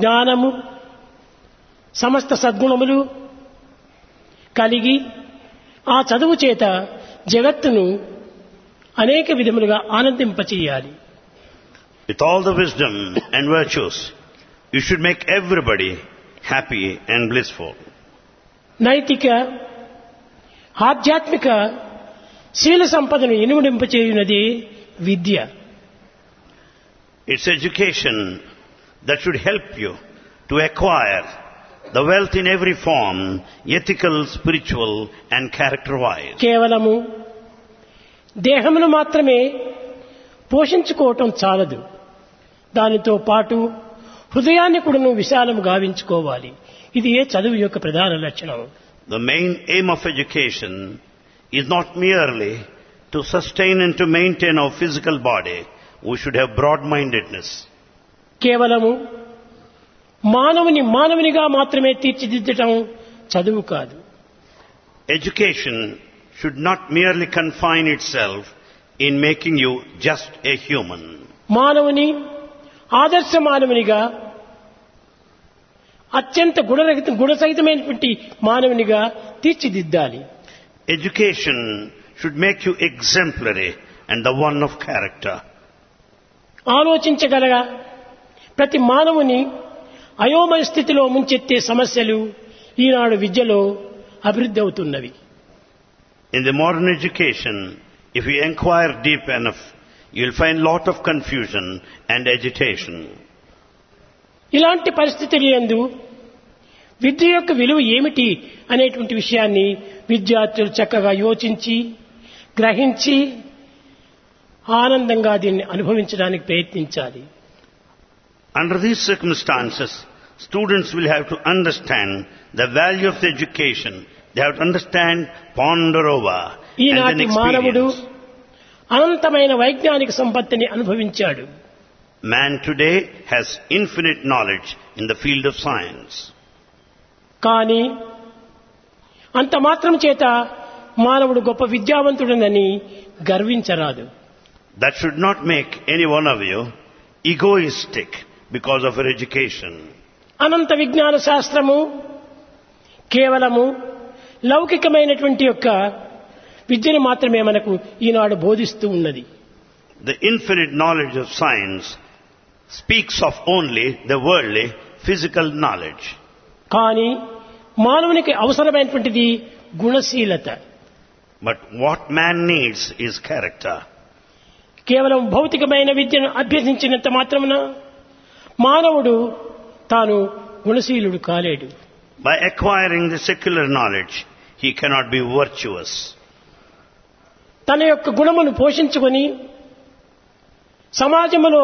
జ్ఞానము సమస్త సద్గుణములు కలిగి ఆ చదువు చేత జగత్తును అనేక విధములుగా ఆనందింపచేయాలి. With all the wisdom and virtues, you should make everybody happy and blissful. నైతిక ఆధ్యాత్మిక శీల సంపదను ఇనుమడింపచేయునది విద్య. It's education that should help you to acquire the wealth in every form, ethical, spiritual and character-wise. కేవలము దేహమును మాత్రమే పోషించుకోవటం చాలదు. దానితో పాటు హృదయాన్ని కూడాను విశాలము గావించుకోవాలి. ఇది ఏ చదువు యొక్క ప్రధాన లక్షణం. The main aim of education is not merely to sustain and to maintain our physical body. We should have broad-mindedness. కేవలము మానవునిగా మాత్రమే తీర్చిదిద్దటం చదువు కాదు. Education should not merely confine itself in making you just a human. మానవుని ఆదర్శ మానవునిగా అత్యంత గుణసహితమైనటువంటి మానవునిగా తీర్చిదిద్దాలి. Education should make you exemplary and the one of character. ఆలోచించగలగా ప్రతి మానవుని అయోమయ స్థితిలో ముంచెత్తే సమస్యలు ఈనాడు విద్యలో అభివృద్ధి అవుతున్నవి. In the modern education, if you inquire deep enough, you'll find lot of confusion and agitation. ఇలాంటి పరిస్థితుల యందు విద్య యొక్క విలువ ఏమిటి అనేటువంటి విషయాన్ని విద్యార్థులు చక్కగా యోచించి గ్రహించి ఆనందంగా దీన్ని అనుభవించడానికి ప్రయత్నించాలి. Under these circumstances, students will have to understand the value of the education. They have to understand, ponder over, and ఈనాటి then మానవుడు experience. అనంతమైన వైజ్ఞానిక సంపత్తిని అనుభవించాడు. Man today has infinite knowledge in the field of science. కానీ అంత మాత్రం చేత మానవుడు గొప్ప విద్యావంతుడనని గర్వించరాదు. That should not make any one of you egoistic because of your education. అనంత విజ్ఞాన శాస్త్రము కేవలము లౌకికమైనటువంటి యొక్క విద్యను మాత్రమే మనకు ఈనాడు బోధిస్తూ ఉన్నది. The infinite knowledge of science speaks of only the worldly, physical knowledge. కానీ మానవునికి అవసరమైనటువంటిది గుణశీలత. But what man needs is character. కేవలం భౌతికమైన విద్యను అభ్యసించినంత మాత్రమున మానవుడు తాను గుణశీలుడు కాలేడు. By acquiring the secular knowledge, he cannot be virtuous. తన యొక్క గుణమును పోషించుకొని సమాజంలో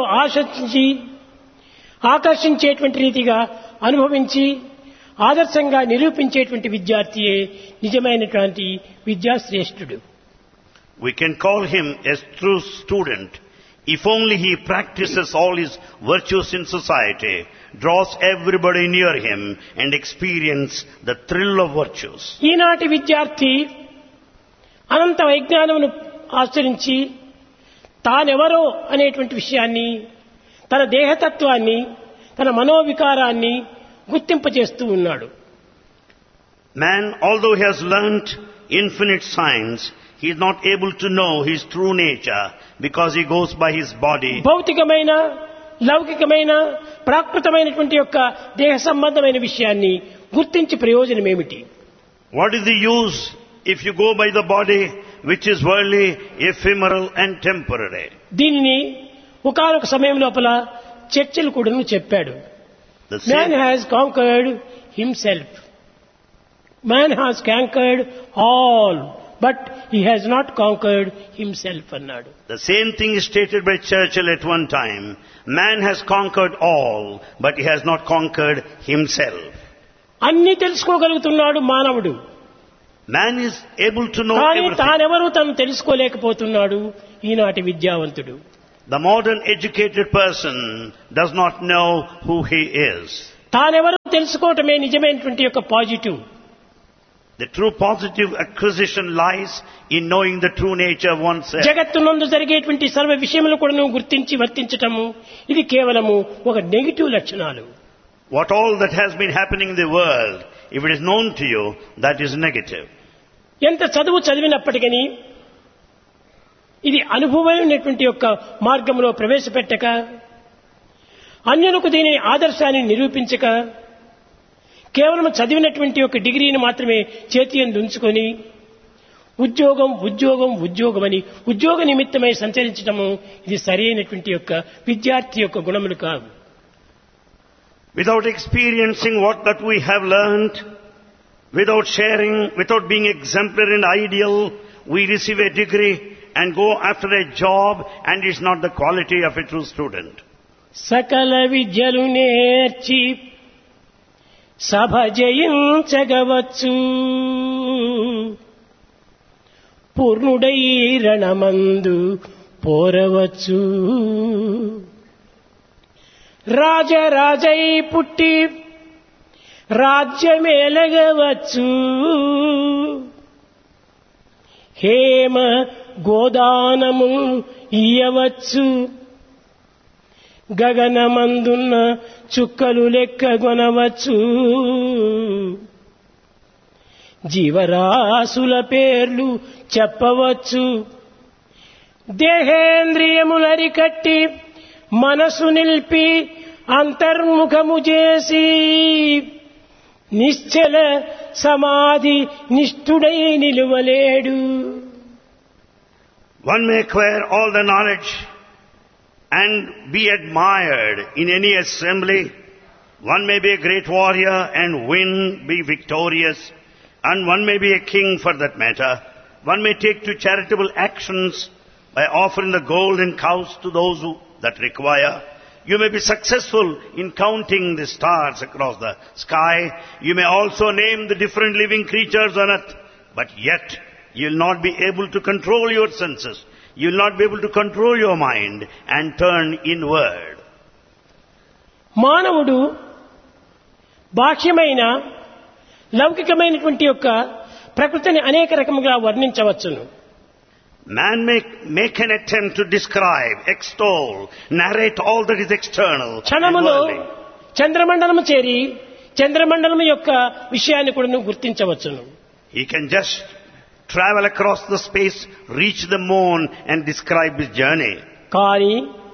ఆకర్షించేటువంటి రీతిగా అనుభవించి ఆదర్శంగా నిరూపించేటువంటి విద్యార్థియే నిజమైనటువంటి విద్యాశ్రేష్ఠుడు. We can call him a true student if only he practices all his virtues in society, draws everybody near him and experience the thrill of virtues. ఈనాటి విద్యార్థి అనంత వైజ్ఞానమును ఆచరించి తానెవరో అనేటువంటి విషయాన్ని, తన దేహతత్వాన్ని, తన మనోవికారాన్ని గుర్తింపచేస్తూ ఉన్నాడు. Man, although he has learnt infinite science, he is not able to know his true nature because he goes by his body. భౌతికమైన లౌకికమైన ప్రాకృతమైనటువంటి యొక్క దేహ సంబంధమైన విషయాన్ని గుర్తించి ప్రయోజనం ఏమిటి? What is the use if you go by the body which is worldly, ephemeral and temporary? దీనిని ఒకానొక సమయం లోపల చర్చిలు కూడాను చెప్పాడు. The Man same, has conquered himself. Man has conquered all, but he has not conquered himself అన్నాడు. the same thing is stated by Churchill at one time. Man has conquered all, but he has not conquered himself. అన్ని తెలుసుకోగలుగుతున్నాడు మానవుడు. Man is able to know కానీ everything. తానెవరూ తను తెలుసుకోలేకపోతున్నాడు ఈనాటి విద్యావంతుడు. The modern educated person does not know who he is. తానెవరూ తెలుసుకోవటమే నిజమైనటువంటి యొక్క positive. The true positive acquisition lies in knowing the true nature of oneself. జగత్తునందు జరిగేటువంటి సర్వ విషయములు కూడా గుర్తించి వర్తించటము ఇది కేవలము ఒక నెగిటివ్ లక్షణాలు. What all that has been happening in the world, if it is known to you, that is negative. ఎంత చదువు చదివినప్పటికీ ఇది అనుభవమైనటువంటి యొక్క మార్గంలో ప్రవేశపెట్టక, అన్యులకు దీని ఆదర్శాన్ని నిరూపించక, కేవలం చదివినటువంటి ఒక డిగ్రీని మాత్రమే చేతి యందు ఉంచుకొని ఉద్యోగం ఉద్యోగం ఉద్యోగమని ఉద్యోగ నిమిత్తమై సంచరించడము ఇది సరైనటువంటి యొక్క విద్యార్థి యొక్క గుణములు కావు. Without experiencing what that we have learnt, without sharing, without being exemplary and ideal, we receive a degree and go after a job, and it's not the quality of a true student. సకల విద్యలు నేర్చి సభ జయించగవచ్చు, పూర్ణుడై రణమందు పోరవచ్చు. రాజరాజై పుట్టి రాజ్యమేలగవచ్చు, హేమ గోదానము ఇయ్యవచ్చు. గగనమందున్న చుక్కలు లెక్కగొనవచ్చు, జీవరాశుల పేర్లు చెప్పవచ్చు. దేహేంద్రియములరికట్టి మనసు నిలిపి అంతర్ముఖము చేసి నిశ్చల సమాధి నిష్ఠుడై నిలువలేడు. One may acquire all the knowledge and be admired in any assembly. One may be a great warrior and win, be victorious. And one may be a king for that matter. One may take to charitable actions by offering the gold and cows to those that require. You may be successful in counting the stars across the sky. You may also name the different living creatures on earth. But yet, you will not be able to control your senses. You will not be able to control your mind and turn inward. మానవుడు బాహ్యమైన లౌకికమైనటువంటి యొక్క ప్రకృతిని అనేక రకముగా వర్ణించవచ్చును. Man may make an attempt to describe, extol, narrate all that is external and క్షణములో worldly. చంద్రమండలము చేరి చంద్రమండలము యొక్క విషయాన్ని కూడా గుర్తించవచ్చును. He can just travel across the space, reach the moon and describe his journey. కానీ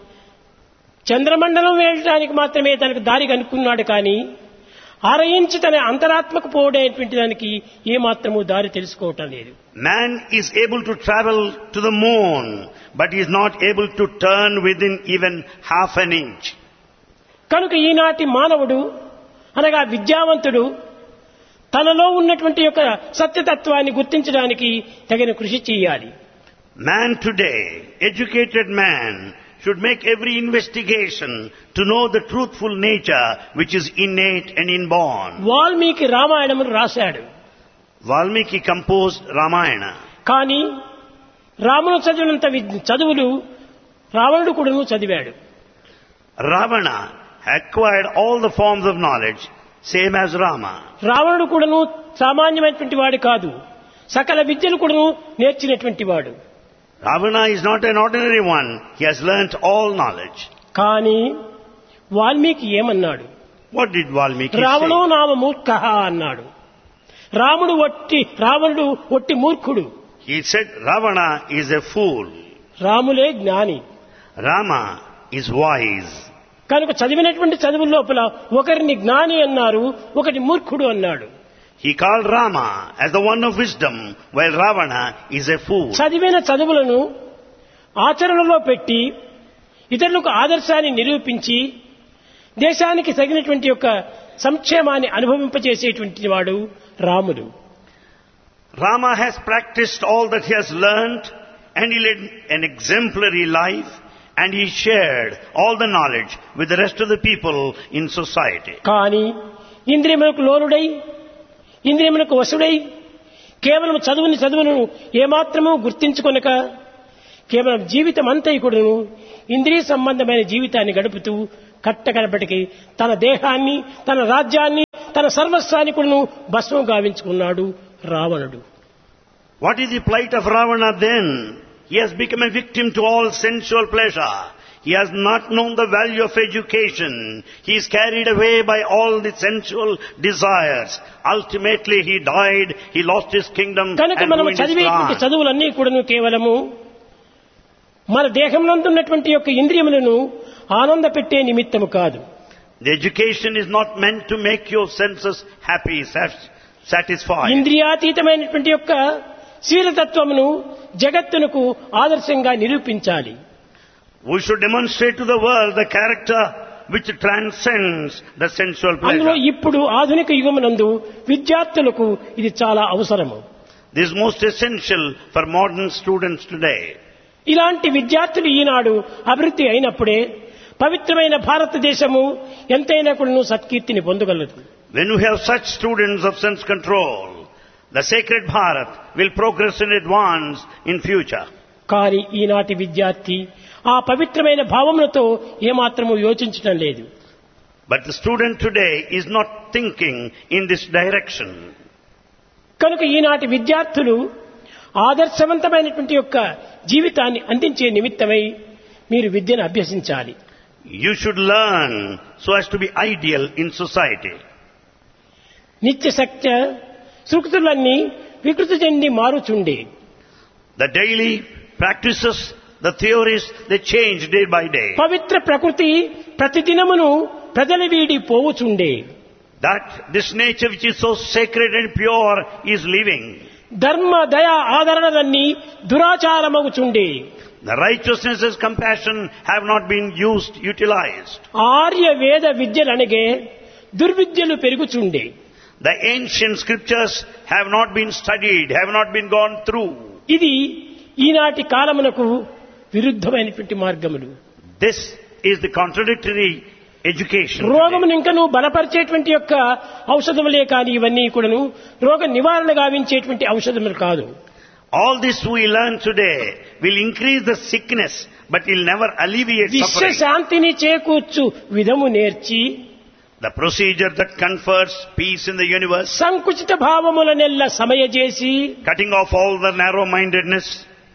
చంద్రమండలం వెళ్ళడానికి మాత్రమే తనకు దారి కనుక్కున్నాడు, కానీ ఆరయించి తన అంతరాత్మకు పోవడేటువంటి దానికి ఏమాత్రము దారి తెలుసుకోవటం లేదు. Man is able to travel to the moon, but he is not able to turn within even half an inch. కనుక ఈనాటి మానవుడు అనగా విద్యావంతుడు తనలో ఉన్నటువంటి యొక్క సత్యతత్వాన్ని గుర్తించడానికి తగిన కృషి చేయాలి. Man today, educated man, should make every investigation to know the truthful nature which is innate and inborn. Valmiki రామాయణమును రాశాడు. Valmiki composed Ramayana. కానీ రాముడు చదివినంత చదువులు రావణుడు కూడాను చదివాడు. Ravana acquired all the forms of knowledge, same as Rama. రావణుడు కూడాను సామాన్యమైనటువంటి వాడు కాదు, సకల విద్యలు కూడాను నేర్చినటువంటి వాడు. Ravana is not an ordinary one. He has learnt all knowledge. కానీ వాల్మీకి ఏమన్నాడు? What did Valmiki రావణో say? నామ మూర్ఖః అన్నాడు. రావణుడు ఒట్టి మూర్ఖుడు. He said Ravana is a fool. రాములే జ్ఞాని. Rama is wise. కనుక చదివినటువంటి చదువుల లోపల ఒకరిని జ్ఞాని అన్నారు, ఒకటి మూర్ఖుడు అన్నాడు. He called Rama as the one of wisdom, while Ravana is a fool. చదివిన చదువులను ఆచరణలో పెట్టి ఇతరులకు ఆదర్శాన్ని నిరూపించి దేశానికి తగినటువంటి యొక్క సంక్షేమాన్ని అనుభవింపజేసేటువంటి వాడు రాముడు. Rama has practiced all that he has learnt, and he led an exemplary life, and he shared all the knowledge with the rest of the people in society. కానీ ఇంద్రియములకు లోనుడై ఇంద్రియములకు వశుడై కేవలం చదువును ఏమాత్రమూ గుర్తించుకొనక కేవలం జీవితం అంతా కూడాను ఇంద్రియ సంబంధమైన జీవితాన్ని గడుపుతూ కట్టకడపటికి తన దేహాన్ని, తన రాజ్యాన్ని, తన సర్వస్వాన్ని కూడాను భస్మం గావించుకున్నాడు రావణుడు. What is the plight of Ravana then? He has become a victim to all sensual pleasure. He has not known the value of education. He is carried away by all the sensual desires. Ultimately he died, he lost his kingdom కనుక and మనం ruined his చదివేటువంటి plan. చదువులన్నీ కూడాను కేవలము మన దేహంలో ఉన్నటువంటి యొక్క ఇంద్రియములను ఆనంద పెట్టే నిమిత్తము కాదు. The education is not meant to make your senses happy, satisfied. ఇంద్రియాతీతమైనటువంటి యొక్క శీలతత్వమును జగత్తునకు ఆదర్శంగా నిరూపించాలి. We should demonstrate to the world the character which transcends the sensual అందులో pleasure. ఇప్పుడు ఆధునిక యుగమునందు విద్యార్థులకు ఇది చాలా అవసరము. This is most essential for modern students today. ఇలాంటి విద్యార్థులు ఈనాడు అభివృద్ధి అయినప్పుడే పవిత్రమైన భారతదేశము ఎంతైనా కూడా సత్కీర్తిని పొందగలదు. When we have such students of sense control, the sacred Bharat will progress and advance in future. కానీ ఈనాటి విద్యార్థి ఆ పవిత్రమైన భావములతో ఏమాత్రము యోచించటం లేదు. But the student today is not thinking in this direction. కనుక ఈనాటి విద్యార్థులు ఆదర్శవంతమైనటువంటి యొక్క జీవితాన్ని అందించే నిమిత్తమై మీరు విద్యను అభ్యసించాలి. You should learn so as to be ideal in society. నిత్య సత్య సృక్తులన్నీ వికృతి చెంది మారుచుండే. The daily practices, the theories, they change day by day. పవిత్ర ప్రకృతి ప్రతిదినమును ప్రజల వీడి పోవుచుండే. That this nature which is so sacred and pure is living. ధర్మ దయ ఆదరణలన్నీ దురాచారమగుచుండే. The righteousnesses, compassion have not been utilized. Arya వేద విద్యలనగే దుర్విద్యలు పెరుగుచుండే. The ancient scriptures have not been studied, have not been gone through. ఇది ఈనాటి కాలమునకు విరుద్ధమైనటువంటి మార్గములు. This is the contradictory education. రోగమును ఇంకను బలపరిచేటువంటి యొక్క ఔషధములే కానీ ఇవన్నీ కూడాను రోగ నివారణ గావించేటువంటి ఔషధములు కాదు. All this we learn today will increase the sickness, but will never alleviate విశ్వ suffering. శాంతిని చేకూర్చు విధము నేర్చి The procedure that confers peace in the universe, సంకుచిత భావములనెల్ల సమయజేసి cutting off all the narrow-mindedness.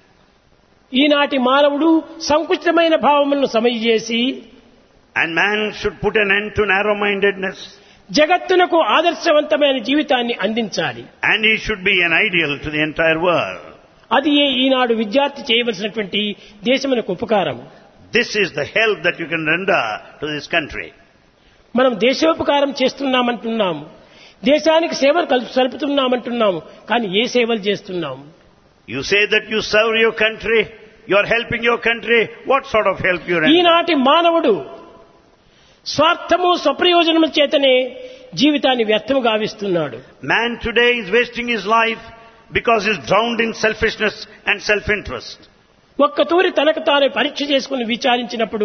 ఈనాటి మానవుడు సంకుచితమైన భావములను సమయజేసి And man should put an end to narrow-mindedness. జగత్తునకు ఆదర్శవంతమైన జీవితాన్ని అందించాలి. And he should be an ideal to the entire world. అది ఈనాడు విద్యార్థి చేయవలసినటువంటి దేశమునకు ఉపకారం. This is the help that you can render to this country. మనం దేశోపకారం చేస్తున్నామంటున్నాము, దేశానికి సేవలు సలుపుతున్నామంటున్నాము, కానీ ఏ సేవలు చేస్తున్నాము? You say that you serve your country, you are helping your country. What sort of help you render? ఈనాటి మానవుడు స్వార్థము స్వప్రయోజనము చేతనే జీవితాన్ని వ్యర్థము గావిస్తున్నాడు. Man today is wasting his life because he is drowned in selfishness and self-interest. ఒక్కతూరి తనకు తాను పరీక్ష చేసుకుని విచారించినప్పుడు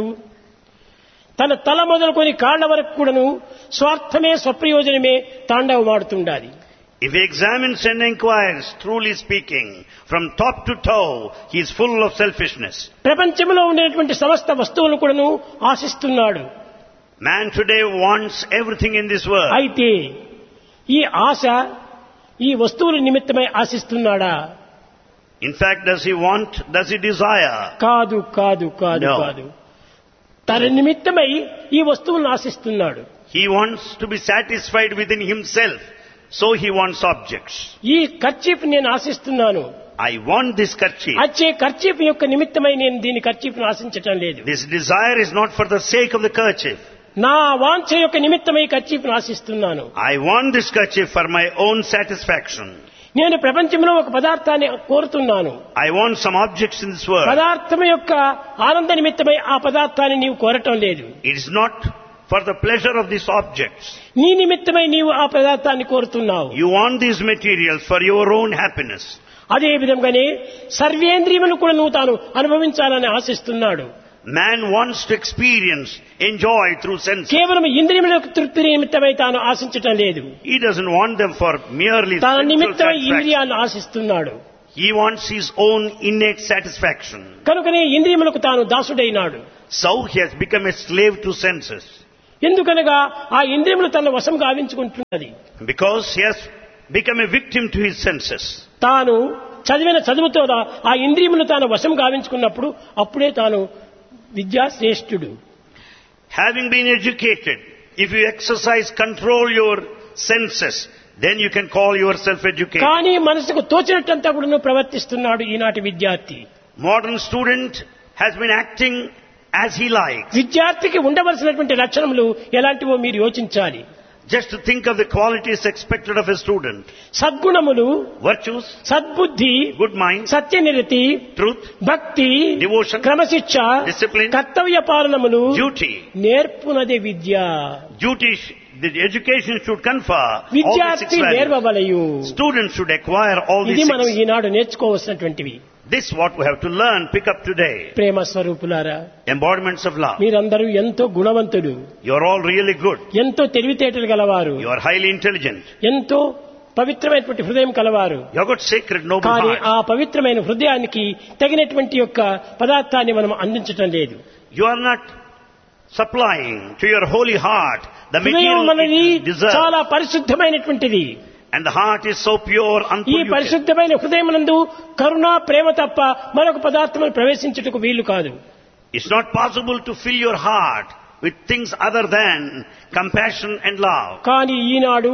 తన తల మొదలుకొని కాళ్ల వరకు కూడాను స్వార్థమే స్వప్రయోజనమే తాండవమాడుతుండాలి. If he examines and inquires, truly speaking, from top to toe, he is full of selfishness. ప్రపంచంలో ఉండేటువంటి సమస్త వస్తువులను కూడాను ఆశిస్తున్నాడు. Man today wants everything in this world. అయితే ఈ ఆశ ఈ వస్తువుల నిమిత్తమై ఆశిస్తున్నాడా? In fact, does he desire? కాదు కాదు కాదు No. కాదు. తన నిమిత్తమై ఈ వస్తువులను ఆశిస్తున్నాడు. He wants to be satisfied within himself, so he wants objects. ఈ కర్చీఫ్ నేను ఆశిస్తున్నాను. I want this kerchief. అచ్చే కర్చీఫ్ యొక్క నిమిత్తమై నేను దీని కర్చీఫ్ను ఆశించటం లేదు. This desire is not for the sake of the kerchief. నా వాంఛ యొక్క నిమిత్తమై కర్చీఫ్ను ఆశిస్తున్నాను. I want this kerchief for my own satisfaction. నేను ప్రపంచంలో ఒక పదార్థాన్ని కోరుతున్నాను. I want some objects in this world. పదార్థం యొక్క ఆనంద నిమిత్తమై ఆ పదార్థాన్ని నీవు కోరటం లేదు. It is not for the pleasure of these objects. నీ నిమిత్తమై నీవు ఆ పదార్థాన్ని కోరుతున్నావు. You want these materials for your own happiness. అదే విధంగానే సర్వేంద్రియములు కూడా నువ్వు తాను అనుభవించాలని ఆశిస్తున్నాడు. Man wants to experience, enjoy through senses. కేవలం ఇంద్రియములకు తృప్తి నిమిత్తమై తాను ఆశించటం లేదు. He doesn't want them for merely తన sensual నిమిత్తమై satisfaction. ఇంద్రియాలను ఆశిస్తున్నాడు. He wants his own innate satisfaction. కనుకనే ఇంద్రియములకు తాను దాసుడైనాడు. So he has become a slave to senses. ఎందుకనగా ఆ ఇంద్రియములు తన వశం గావించుకుంటున్నది. Because he has become a victim to his senses. తాను చదివిన చదువుతో ఆ ఇంద్రియములు తాను వశం గావించుకున్నప్పుడు అప్పుడే తాను విద్యాశ్రేష్ఠుడు. Having been educated, if you exercise, control your senses, then you can call yourself educated. కానీ మనసుకు తోచినట్టంతా కూడా ప్రవర్తిస్తున్నాడు ఈనాటి విద్యార్థి. Modern student has been acting as he likes. విద్యార్థికి ఉండవలసినటువంటి లక్షణములు ఎలాంటివో మీరు యోచించాలి. Just to think of the qualities expected of a student. సద్గుణములు, Virtues, సద్బుద్ధి, good mind, సత్యనిరతి, truth, భక్తి, devotion, క్రమశిక్ష, discipline, కర్తవ్య పాలనములు duty. నేర్పునదే Vidya. Duty, the education should confer all these 6 విద్యార్థి values. నేర్వవలయు. Students should acquire all ఇది these మనం 6. ఈనాడు నేర్చుకోవాల్సినటువంటివి. This what we have to learn, pick up today. ప్రేమ స్వరూపులారా, Embodiments of love. మీరందరూ ఎంతో గుణవంతుడు, You are all really good. ఎంతో తెలివితేటలు గలవారు, You are highly intelligent. ఎంతో పవిత్రమైనటువంటి హృదయం కలవారు. You have got sacred, noble కానీ heart. ఆ పవిత్రమైన హృదయానికి తగినటువంటి యొక్క పదార్థాన్ని మనం అందించటం లేదు. You are not supplying to your holy heart the హృదయం material అనేది it deserves. చాలా పరిశుద్ధమైనటువంటిది. And the heart is so pure, ఈ unpolluted. పరిశుద్ధమైన హృదయమునందు కరుణ, ప్రేమ తప్ప మరొక పదార్థమును ప్రవేశించుటకు వీలు కాదు. It's not possible to fill your heart with things other than compassion and love. కానీ ఈనాడు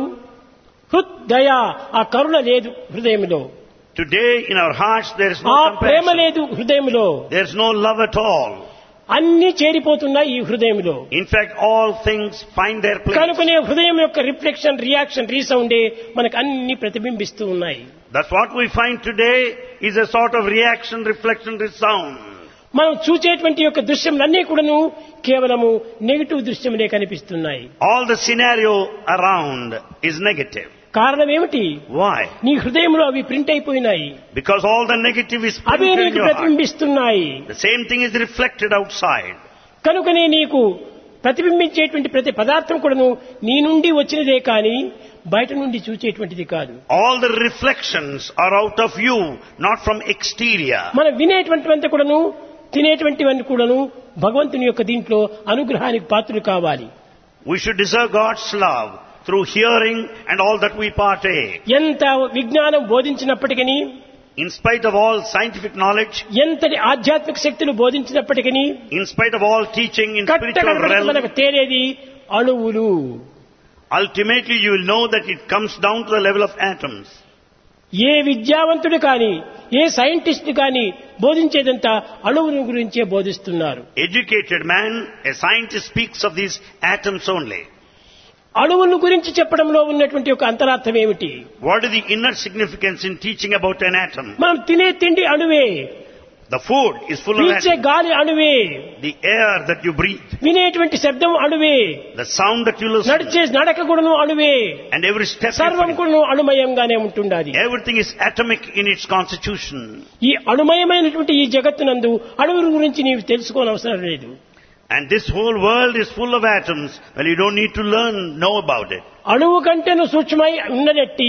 హృదయ ఆ కరుణ లేదు హృదయంలో, Today in our hearts there is ఆ no ప్రేమ compassion. లేదు హృదయంలో. There is no love at all. అన్ని చేరిపోతున్నాయి ఈ హృదయంలో. In fact, all things find their place. కనుకనే హృదయం యొక్క రిఫ్లెక్షన్, రియాక్షన్, రీసౌండే మనకు అన్ని ప్రతిబింబిస్తూ ఉన్నాయి. That's what we find today is a sort of reaction, reflection, resound. మనం చూచేటువంటి యొక్క దృశ్యములన్నీ కూడాను కేవలము నెగటివ్ దృశ్యములే కనిపిస్తున్నాయి. All the scenario around is negative. కారణం ఏమిటి? Why? నీ హృదయంలో అవి ప్రింట్ అయిపోయినాయి, Because all the negative is away printed in నీకు your heart. ప్రతిబింబిస్తున్నాయి. The same thing is reflected outside. కనుకనే నీకు ప్రతిబింబించేటువంటి ప్రతి పదార్థం కూడాను నీ నుండి వచ్చినదే కానీ బయట నుండి చూచేటువంటిది కాదు. All the reflections are out of you, not from exterior. మనం వినేటువంటివంతా కూడాను, తినేటువంటివన్నీ కూడాను భగవంతుని యొక్క దీంట్లో అనుగ్రహానికి పాత్రులు కావాలి. We should deserve God's love through hearing and all that we partake. ఎంత విజ్ఞానం బోధించినప్పటికీ, In spite of all scientific knowledge, ఎంతటి ఆధ్యాత్మిక శక్తులు బోధించినప్పటికీ, in spite of all teaching in spiritual కట్టకడపటికి మనకు realm, తేలేది అణువులు. ultimately you will know that it comes down to the level of atoms. ఏ విద్యావంతుడు కానీ, ఏ scientist కానీ బోధించేదంతా అణువుల గురించే బోధిస్తున్నారు. Educated man, a scientist speaks of these atoms only. అణువుల గురించి చెప్పడంలో ఉన్నటువంటి ఒక అంతరార్థం ఏమిటి? What is the inner significance in teaching about an atom? మనం తినే తిండి అణువే, The food is full of పీల్చే atoms. గాలి అణువే, The air that you breathe, వినేటువంటి శబ్దం అణువే, the sound that you listen, నడిచే నడక కూడాను అణువే, and every step you సర్వం follow. కూడాను అణుమయంగానే ఉంటుండాలి. Everything is atomic in its constitution. ఈ అణుమయమైనటువంటి ఈ జగత్తునందు అణువుల గురించి నీవు తెలుసుకోనవసరం లేదు. And this whole world is full of atoms. Well, you don't need to know about it. అణువు కంటేను సూక్ష్మై ఉన్నదట్టి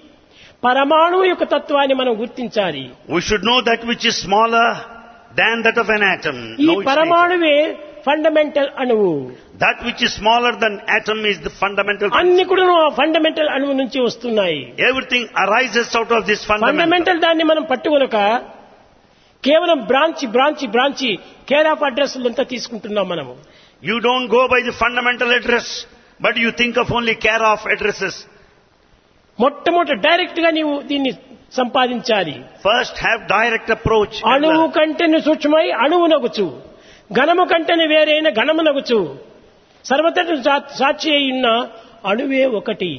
పరమాణువు యొక్క తత్వాన్ని మనం గుర్తించాలి. We should know that which is smaller than that of an atom. ఈ Know its nature. పరమాణువే ఫండమెంటల్ అణువు. That which is smaller than atom is the fundamental. అన్ని కూడా ఆ ఫండమెంటల్ అణువు నుంచి వస్తున్నాయి. Everything arises out of this fundamental. Fundamental దాన్ని మనం పట్టుకొనక కేవలం బ్రాంచి కేర్ ఆఫ్ అడ్రస్ అంతా తీసుకుంటున్నాం మనము. You don't go by the fundamental address, but you think of only care of addresses. మొట్టమొదట డైరెక్ట్ గా నీవు దీన్ని సంపాదించాలి. First have direct approach. and అణువు learn. కంటేను సూక్ష్మై అణువునగుచు, ఘనము కంటేను వేరైన ఘనమునగుచు, సర్వతట సాక్షి అయిన అణువే ఒకటి.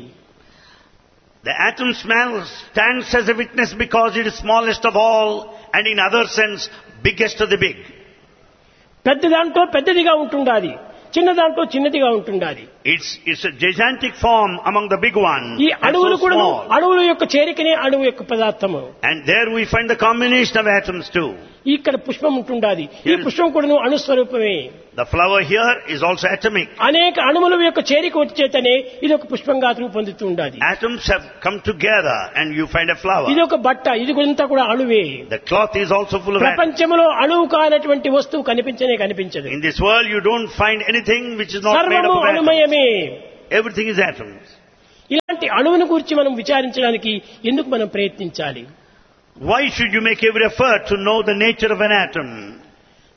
The atom stands as a witness because it is smallest of all, and in other sense, biggest of the big. పెద్ద దాంట్లో పెద్దదిగా ఉంటుండాలి, చిన్న దాంట్లో చిన్నదిగా ఉంటుండాలి. It's a gigantic form among the big one, ఈ and అణువులు so కూడా small. అణువుల యొక్క చేరికనే అణువు యొక్క పదార్థము. And there we find the combination of atoms too. ఇక్కడ పుష్పం ఉంటుండాలి, ఈ పుష్పం కూడా అణుస్వరూపమే. The flower here is also atomic. అనేక అణువుల యొక్క చేరిక వచ్చేతనే ఇది ఒక పుష్పంగా రూపొందుతూ ఉండాలి. Atoms have come together and you find a flower. ఇది ఒక బట్ట, ఇది అంతా కూడా అణువే. The cloth is also full of atoms. ప్రపంచంలో అణువు కానటువంటి వస్తువు కనిపించదు. In this world you don't find anything which is not made సర్వము up of atoms. అణుమయమే. Everything is atoms. ఇలాంటి అణువును గురించి మనం విచారించడానికి ఎందుకు మనం ప్రయత్నించాలి? Why should you make every effort to know the nature of an atom?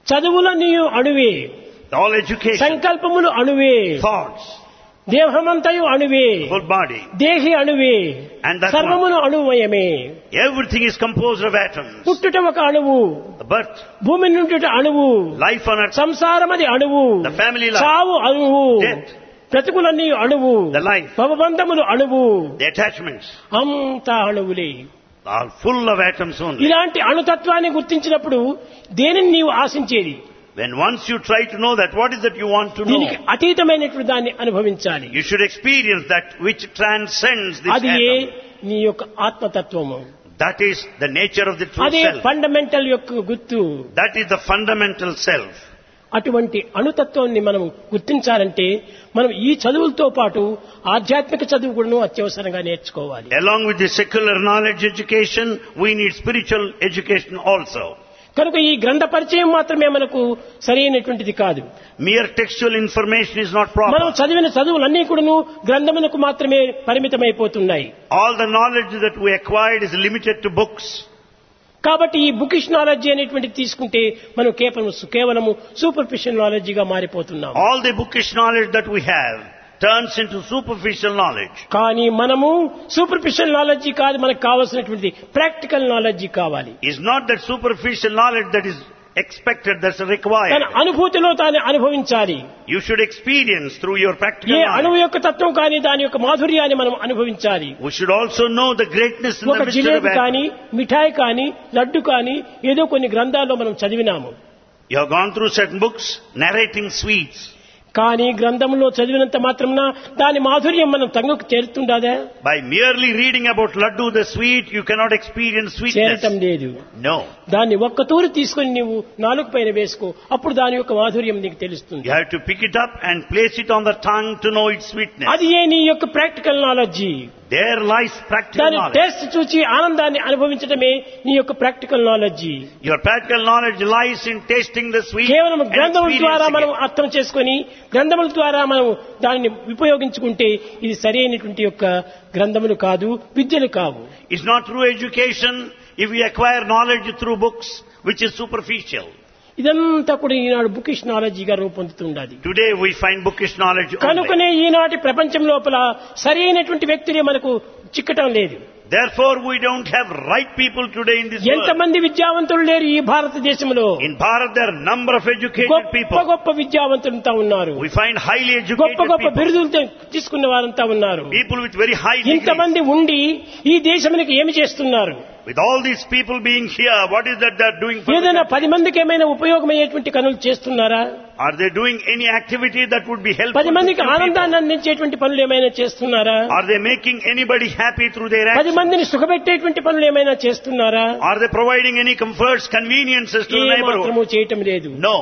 చదువులన్నీ అణువే, All education, సంకల్పములు అణువే, thoughts, దేహమంతయు అణువే, whole body, దేహి అణువే, and that సర్వమును అణువయమే. everything is composed of atoms. పుట్టుట ఒక అణువు, The birth, భూమి నుండి అణువు, life on earth, సంసారమది అణువు, the family life, చావు అణువు, death, బ్రతుకులన్నీ అణువు, the life, భవబంధములు అణువు, the attachments అంతా అణువులే. are full of atoms only. ఇలాంటి అణుతత్వాన్ని గుర్తించినప్పుడు దేనిని నీవు ఆశించేది? When once you try to know that, what is that you want to దీనికి know? అతీతమైనటువంటి దాన్ని అనుభవించాలి. You should experience that which transcends this అది atom. నీ యొక్క ఆత్మతత్వము. That is the nature of the true అదే self. ఫండమెంటల్ యొక్క గుర్తు. That is the fundamental self. అటువంటి అణుతత్వాన్ని మనం గుర్తించాలంటే మనం ఈ చదువులతో పాటు ఆధ్యాత్మిక చదువు కూడా అత్యవసరంగా నేర్చుకోవాలి. Along with the secular knowledge education, we need spiritual education also. కనుక ఈ గ్రంథ పరిచయం మాత్రమే మనకు సరైనటువంటిది కాదు. Mere textual information is not మనం proper. చదివిన చదువులన్నీ కూడాను గ్రంథములకు మాత్రమే పరిమితమైపోతున్నాయి. All the knowledge that we acquired is limited to books. కాబట్టి ఈ బుకిష్ నాలెడ్జీ అనేటువంటిది తీసుకుంటే మనం కేవలము superficial నాలెడ్జీగా మారిపోతున్నాం. All the bookish knowledge that we have turns into superficial knowledge. కానీ మనము సూపర్ఫిషియల్ నాలెడ్జీ కాదు, మనకు కావాల్సినటువంటి ప్రాక్టికల్ నాలెడ్జీ కావాలి. It's not that superficial knowledge that is expected, that's required. తన అనుభూతిలో తాను అనుభవించాలి. You should experience through your practical ఏ అణువు knowledge. యొక్క తత్వం కానీ దాని యొక్క మాధుర్యాన్ని మనం అనుభవించాలి. We should also know the greatness in ఒక the mystery of jalebi atom. కానీ మిఠాయి కానీ లడ్డు కానీ ఏదో కొన్ని గ్రంథాల్లో మనం చదివినాము. You have gone through certain books narrating sweets. కానీ గ్రంథంలో చదివినంత మాత్రమున దాని మాధుర్యం మనం తంగుకు చేరుతుండదా? By merely reading about laddu the sweet, you cannot experience చేరటం sweetness. లేదు. No. దాన్ని ఒక్క తూరు తీసుకొని నీవు నాలుగు పైన వేసుకో, అప్పుడు దాని యొక్క మాధుర్యం నీకు తెలుస్తుంది. You have to pick it up and place it on the tongue to know its sweetness. అది ఏ నీ యొక్క practical knowledge. There lies practical దాని knowledge. టేస్ట్ చూచి ఆనందాన్ని అనుభవించడమే నీ యొక్క practical knowledge. Your practical knowledge lies in tasting the sweet కేవలం and గ్రంథముల ద్వారా మనం experiencing it. అర్థం చేసుకొని గ్రంథముల ద్వారా మనం దానిని ఉపయోగించుకుంటే ఇది సరైనటువంటి యొక్క గ్రంథములు కాదు, విద్యలు కావు. It's not true education if we acquire knowledge through books, which is superficial. ఇదంతా కూడా ఈనాడు bookish నాలెడ్జీగా రూపొందుతుండాలి. Today we find bookish knowledge only. కనుకనే ఈనాటి ప్రపంచం లోపల సరైనటువంటి వ్యక్తులే మనకు చిక్కటం లేదు. Therefore we don't have right people today in this world. ఎంతమంది విద్యావంతులు లేరు ఈ భారతదేశంలో. In Bharat there are number of educated గొప్ప people. గొప్ప విద్యావంతులంతా ఉన్నారు. We find highly గొప్ప educated గొప్ప people. బిరుదులు తీసుకున్న వారంతా ఉన్నారు. People with very high degrees. ఇంతమంది ఉండి ఈ దేశానికి ఏమి చేస్తున్నారు? With all these people being here, what is that they are doing for the ఏదైనా country? 10 మందికి ఏమైనా ఉపయోగమయ్యేటువంటి పనులు చేస్తున్నారా? Are they doing any activity that would be helpful 10 to మందికి few people? ఆనందాన్ని అందించేటువంటి పనులు ఏమైనా చేస్తున్నారా? Are they making anybody happy through their 10 actions? మందిని సుఖపెట్టేటువంటి పనులు ఏమైనా చేస్తున్నారా? Are they providing any comforts, conveniences to the A neighborhood? మాత్రము చేయటం లేదు. No.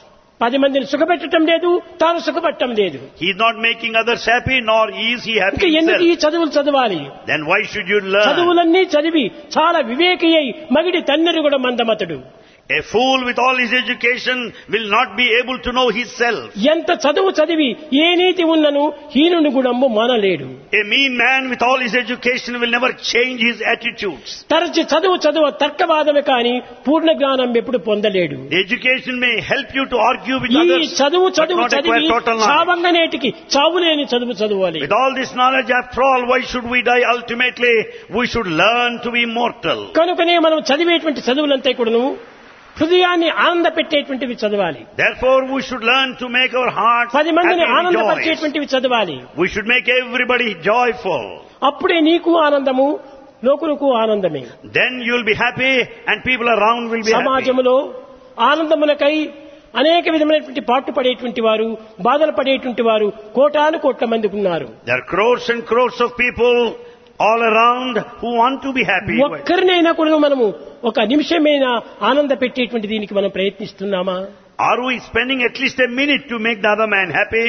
10 మందిని సుఖపెట్టడం లేదు, తాను సుఖపట్టడం లేదు. He is not making others happy, nor is he happy ఇంకా ఎందుకు ఈ himself. చదువులు చదవాలి? Then why should you learn? చదువులన్నీ చదివి చాలా వివేకి అయి మగిడి తన్నెరు కూడా మందమతడు. A fool with all his education will not be able to know his self. ఎంత చదువు చదివి ఏ నీతి ఉన్నను హీనుని గుణము మానలేడు. A mean man with all his education will never change his attitudes. తరచి చదువు తర్కవాదమే కాని పూర్ణ జ్ఞానం ఎప్పుడు పొందలేడు. The education may help you to argue with ఈ others, చదువు but not చదివి acquire total knowledge. చావంగనేటికి చావులేని చదువు చదవాలి. With all this knowledge, after all, why should we die? Ultimately, we should learn to be immortal. కనుకనే మనం చదివేటువంటి చదువులంతా కూడాను హృదయాన్ని ఆనంద పెట్టేటువంటివి చదవాలి. Therefore, we should learn to make our hearts 10 మందిని happy and joyous. ఆనందపరిచేటువంటివి చదవాలి. We should make everybody joyful. అప్పుడే నీకు ఆనందము, లోకులకు ఆనందమే. Then you will be happy and people around will be happy. సమాజంలో ఆనందములకై అనేక విధమైనటువంటి పాటు పడేటువంటి వారు, బాధలు పడేటువంటి వారు కోటాను కోట్ల మంది ఉన్నారు. There are crores and crores of people all around who want to be happy. ఒక్కరినైనా కూడా మనము ఒక నిమిషమైనా ఆనంద పెట్టేటువంటి దీనికి మనం ప్రయత్నిస్తున్నామా? Are we spending at least a minute to make the other man happy?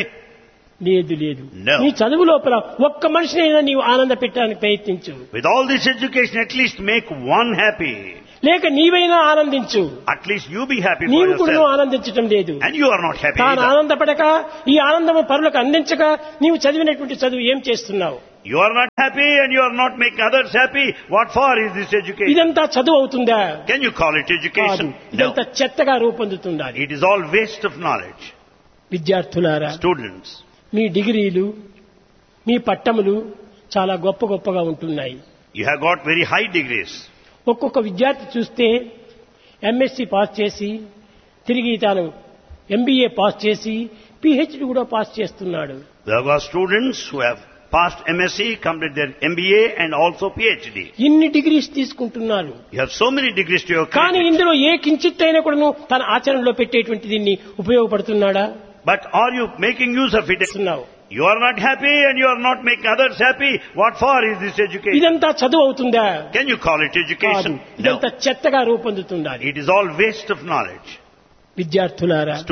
లేదు. No. నీ చదువు లోపల ఒక్క మనిషినైనా నీవు ఆనంద పెట్టడానికి ప్రయత్నించు. With all this education, at least make one happy. లేక నీవైనా ఆనందించు. At least you be happy for నీవు కూడా yourself. ఆనందించటం లేదు. And you are not happy తాను either. ఆనందపడక ఈ ఆనందము పరులకు అందించక నీవు చదివినటువంటి చదువు ఏం చేస్తున్నావు? You are not happy and you are not making others happy. What for is this education? ఇదంతా చదువు అవుతుందా? Can you call it కాదు. education? No. ఇదంతా చెత్తగా రూపొందుతుండాలి. It is all waste of knowledge. విద్యార్థులారా, Students, మీ డిగ్రీలు, మీ పట్టములు చాలా గొప్ప గొప్పగా ఉంటున్నాయి. you have got very high degrees. ఒక్కొక్క విద్యార్థి చూస్తే ఎంఎస్సి పాస్ చేసి తిరిగి తాను ఎంబీఏ పాస్ చేసి పిహెచ్డి కూడా పాస్ చేస్తున్నాడు. There have got students who have passed MSc, completed their MBA and also PhD. ఇన్ని డిగ్రీస్ తీసుకుంటున్నారు. You have so many degrees to your కానీ credit. ఇందులో ఏ కించిత్ అయినా కూడాను తన ఆచరణలో పెట్టేటువంటి దీన్ని ఉపయోగపడుతున్నాడా? But are you making use of it? చేస్తున్నావు. You are not happy and you are not making others happy. What for is this education? ఇదంతా చదువు అవుతుందా? Can you call it కాదు. education? No. ఇదంతా చెత్తగా రూపొందుతుండాలి. It is all waste of knowledge. విద్యార్థులారా,